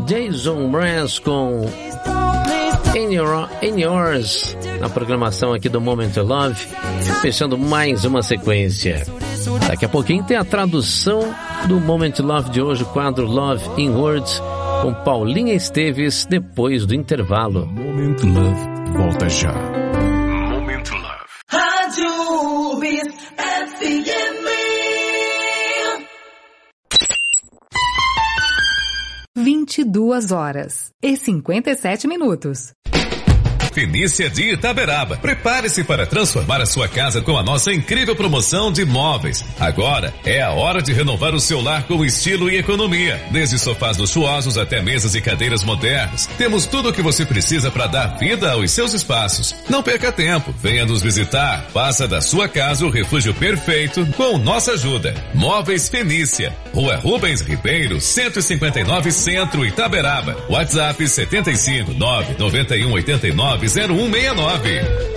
Jason Mraz com In Yours, na programação aqui do Moment Love, fechando mais uma sequência. Daqui a pouquinho tem a tradução do Moment Love de hoje, o quadro Love in Words, com Paulinha Esteves, depois do intervalo. Moment Love volta já. Moment Love. Rádio FM. 22h57. Fenícia de Itaberaba. Prepare-se para transformar a sua casa com a nossa incrível promoção de móveis. Agora é a hora de renovar o seu lar com estilo e economia. Desde sofás luxuosos até mesas e cadeiras modernas. Temos tudo o que você precisa para dar vida aos seus espaços. Não perca tempo. Venha nos visitar. Faça da sua casa o refúgio perfeito com nossa ajuda. Móveis Fenícia. Rua Rubens Ribeiro, 159 Centro, Itaberaba. WhatsApp 75991890169.